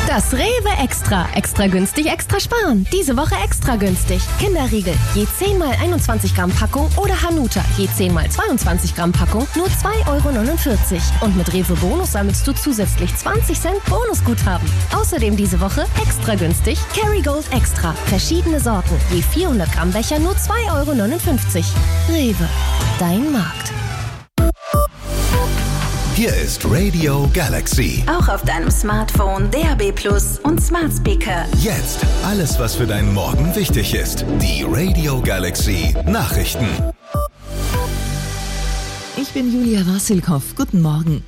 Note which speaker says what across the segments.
Speaker 1: Das Rewe Extra. Extra günstig, extra sparen. Diese Woche extra günstig. Kinderriegel, je 10 mal 21 Gramm Packung oder Hanuta, je 10 mal 22 Gramm Packung, nur 2,49 €. Und mit Rewe Bonus sammelst du zusätzlich 20 Cent Bonusguthaben. Außerdem diese Woche extra günstig Kerrygold Extra. Verschiedene Sorten, je 400 Gramm Becher, nur 2,59 €. Rewe, dein Markt.
Speaker 2: Hier ist Radio Galaxy.
Speaker 3: Auch auf deinem Smartphone, DAB+ und Smart Speaker.
Speaker 2: Jetzt alles, was für deinen Morgen wichtig ist. Die Radio Galaxy Nachrichten.
Speaker 4: Ich bin Julia Wassilkow. Guten Morgen.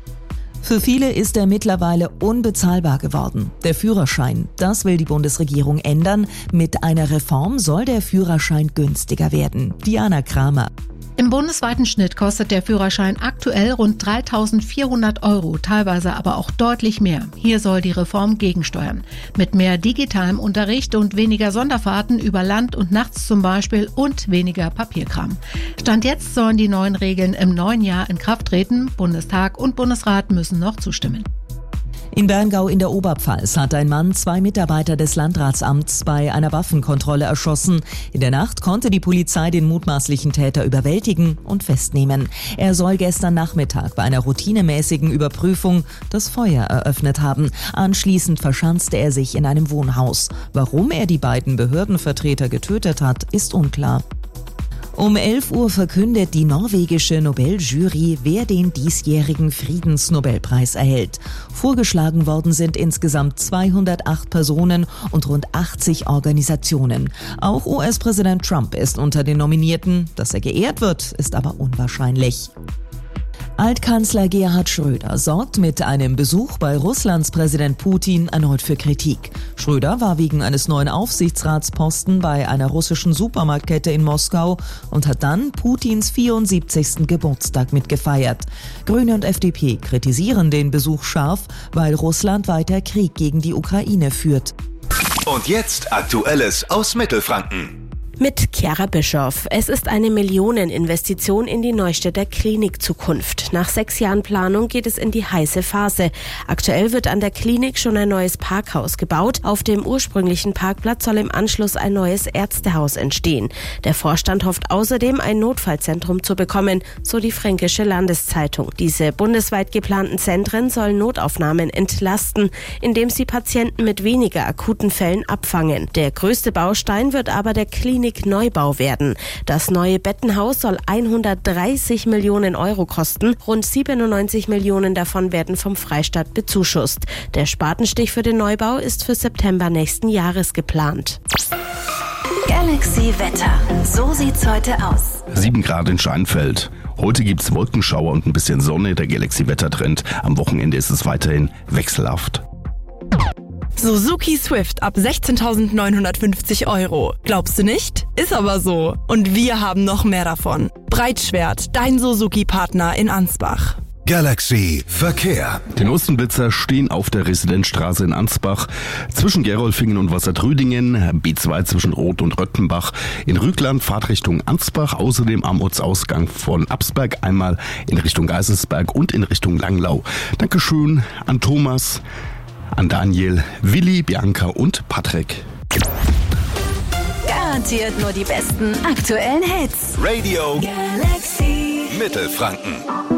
Speaker 4: Für viele ist er mittlerweile unbezahlbar geworden. Der Führerschein, das will die Bundesregierung ändern. Mit einer Reform soll der Führerschein günstiger werden. Diana Kramer.
Speaker 5: Im bundesweiten Schnitt kostet der Führerschein aktuell rund 3.400 €, teilweise aber auch deutlich mehr. Hier soll die Reform gegensteuern. Mit mehr digitalem Unterricht und weniger Sonderfahrten über Land und nachts zum Beispiel und weniger Papierkram. Stand jetzt sollen die neuen Regeln im neuen Jahr in Kraft treten. Bundestag und Bundesrat müssen noch zustimmen.
Speaker 4: In Berngau in der Oberpfalz hat ein Mann 2 Mitarbeiter des Landratsamts bei einer Waffenkontrolle erschossen. In der Nacht konnte die Polizei den mutmaßlichen Täter überwältigen und festnehmen. Er soll gestern Nachmittag bei einer routinemäßigen Überprüfung das Feuer eröffnet haben. Anschließend verschanzte er sich in einem Wohnhaus. Warum er die beiden Behördenvertreter getötet hat, ist unklar. Um 11 Uhr verkündet die norwegische Nobeljury, wer den diesjährigen Friedensnobelpreis erhält. Vorgeschlagen worden sind insgesamt 208 Personen und rund 80 Organisationen. Auch US-Präsident Trump ist unter den Nominierten. Dass er geehrt wird, ist aber unwahrscheinlich. Altkanzler Gerhard Schröder sorgt mit einem Besuch bei Russlands Präsident Putin erneut für Kritik. Schröder war wegen eines neuen Aufsichtsratsposten bei einer russischen Supermarktkette in Moskau und hat dann Putins 74. Geburtstag mitgefeiert. Grüne und FDP kritisieren den Besuch scharf, weil Russland weiter Krieg gegen die Ukraine führt.
Speaker 2: Und jetzt Aktuelles aus Mittelfranken.
Speaker 6: Mit Chiara Bischoff. Es ist eine Millioneninvestition in die Neustädter Klinikzukunft. Nach 6 Jahren Planung geht es in die heiße Phase. Aktuell wird an der Klinik schon ein neues Parkhaus gebaut. Auf dem ursprünglichen Parkplatz soll im Anschluss ein neues Ärztehaus entstehen. Der Vorstand hofft außerdem, ein Notfallzentrum zu bekommen, so die Fränkische Landeszeitung. Diese bundesweit geplanten Zentren sollen Notaufnahmen entlasten, indem sie Patienten mit weniger akuten Fällen abfangen. Der größte Baustein wird aber der Klinikneubau werden. Das neue Bettenhaus soll 130 Millionen € kosten. Rund 97 Millionen davon werden vom Freistaat bezuschusst. Der Spatenstich für den Neubau ist für September nächsten Jahres geplant.
Speaker 3: Galaxy Wetter. So sieht's heute aus.
Speaker 7: 7 Grad in Scheinfeld. Heute gibt's Wolkenschauer und ein bisschen Sonne. Der Galaxy-Wettertrend. Am Wochenende ist es weiterhin wechselhaft.
Speaker 8: Suzuki Swift ab 16.950 €. Glaubst du nicht? Ist aber so. Und wir haben noch mehr davon. Breitschwert, dein Suzuki-Partner in Ansbach.
Speaker 2: Galaxy Verkehr.
Speaker 7: Die Ostenblitzer stehen auf der Residenzstraße in Ansbach zwischen Gerolfingen und Wassertrüdingen, B2 zwischen Roth und Röttenbach, in Rügland Fahrtrichtung Ansbach, außerdem am Ortsausgang von Absberg, einmal in Richtung Geiselsberg und in Richtung Langlau. Dankeschön an Thomas, an Daniel, Willi, Bianca und Patrick.
Speaker 3: Garantiert nur die besten aktuellen Hits.
Speaker 2: Radio
Speaker 3: Galaxy
Speaker 2: Mittelfranken.